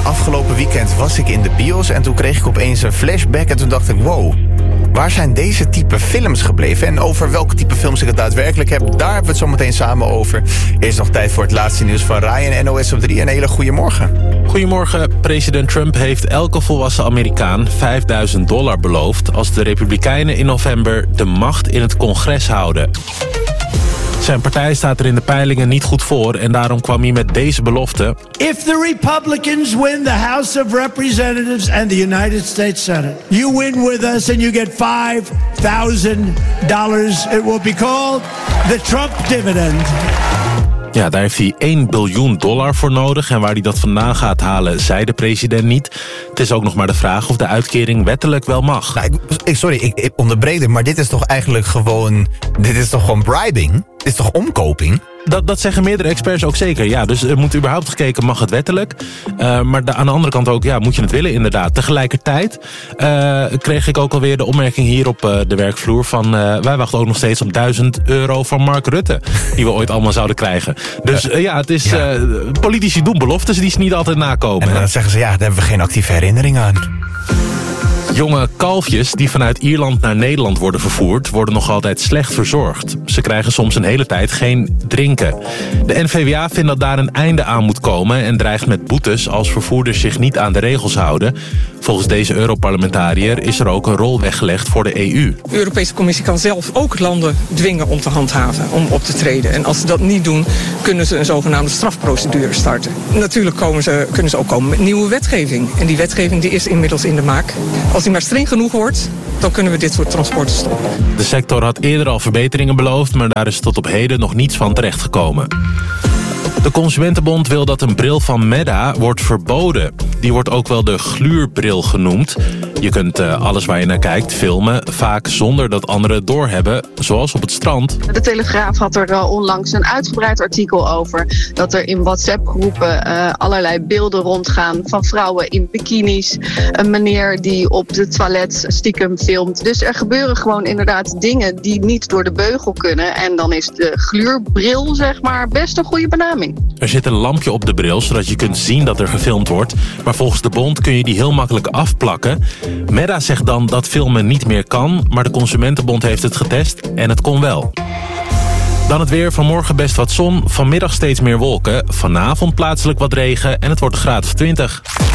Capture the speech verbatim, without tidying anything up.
afgelopen weekend was ik in de bios en toen kreeg ik opeens een flashback en toen dacht ik, wow, waar zijn deze type films gebleven? En over welke type films ik het daadwerkelijk heb, daar hebben we het zo meteen samen over. Eerst nog tijd voor het laatste nieuws van Ryan, N O S op drie. Een hele goede morgen. Goedemorgen. President Trump heeft elke volwassen Amerikaan vijfduizend dollar beloofd als de Republikeinen in november de macht in het congres houden. Zijn partij staat er in de peilingen niet goed voor en daarom kwam hij met deze belofte. If the Republicans win the House of Representatives and the United States Senate, you win with us and you get five thousand dollars. It will be called the Trump dividend. Ja, daar heeft hij één biljoen dollar voor nodig. En waar hij dat vandaan gaat halen, zei de president niet. Het is ook nog maar de vraag of de uitkering wettelijk wel mag. Nou, ik, sorry, ik, ik onderbreek het, maar dit is toch eigenlijk gewoon... Dit is toch gewoon bribing? Dit is toch omkoping? Dat, dat zeggen meerdere experts ook zeker, ja. Dus er moet überhaupt gekeken, mag het wettelijk? Uh, maar de, aan de andere kant ook, ja, moet je het willen inderdaad. Tegelijkertijd uh, kreeg ik ook alweer de opmerking hier op uh, de werkvloer van... Uh, wij wachten ook nog steeds op duizend euro van Mark Rutte. Die we ooit allemaal zouden krijgen. Dus uh, ja, het is ja. Uh, politici doen beloftes die ze niet altijd nakomen. En dan zeggen ze, ja, daar hebben we geen actieve herinnering aan. Jonge kalfjes die vanuit Ierland naar Nederland worden vervoerd... worden nog altijd slecht verzorgd. Ze krijgen soms een hele tijd geen drinken. De N V W A vindt dat daar een einde aan moet komen... en dreigt met boetes als vervoerders zich niet aan de regels houden. Volgens deze Europarlementariër is er ook een rol weggelegd voor de E U. De Europese Commissie kan zelf ook landen dwingen om te handhaven, om op te treden. En als ze dat niet doen, kunnen ze een zogenaamde strafprocedure starten. Natuurlijk komen ze, kunnen ze ook komen met nieuwe wetgeving. En die wetgeving die is inmiddels in de maak. Als die maar streng genoeg wordt, dan kunnen we dit soort transporten stoppen. De sector had eerder al verbeteringen beloofd, maar daar is tot op heden nog niets van terechtgekomen. De Consumentenbond wil dat een bril van Meta wordt verboden. Die wordt ook wel de gluurbril genoemd. Je kunt uh, alles waar je naar kijkt filmen, vaak zonder dat anderen het doorhebben, zoals op het strand. De Telegraaf had er uh, onlangs een uitgebreid artikel over... dat er in WhatsApp-groepen uh, allerlei beelden rondgaan van vrouwen in bikinis. Een meneer die op de toilet stiekem filmt. Dus er gebeuren gewoon inderdaad dingen die niet door de beugel kunnen. En dan is de gluurbril, zeg maar, best een goede benaming. Er zit een lampje op de bril, zodat je kunt zien dat er gefilmd wordt. Maar volgens de bond kun je die heel makkelijk afplakken. Meta zegt dan dat filmen niet meer kan, maar de Consumentenbond heeft het getest en het kon wel. Dan het weer, vanmorgen best wat zon, vanmiddag steeds meer wolken. Vanavond plaatselijk wat regen en het wordt een graad of twintig.